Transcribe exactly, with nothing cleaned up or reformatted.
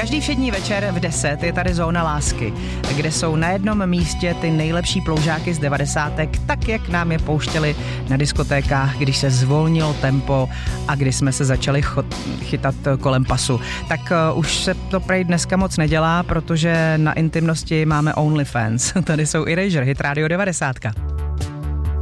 Každý všední večer v deset je tady Zóna lásky, kde jsou na jednom místě ty nejlepší ploužáky z devadesátek, tak jak nám je pouštěli na diskotékách, když se zvolnilo tempo a když jsme se začali chod, chytat kolem pasu. Tak uh, už se to prej dneska moc nedělá, protože na intimnosti máme OnlyFans. Tady jsou Erasure, Hit Radio devadesát.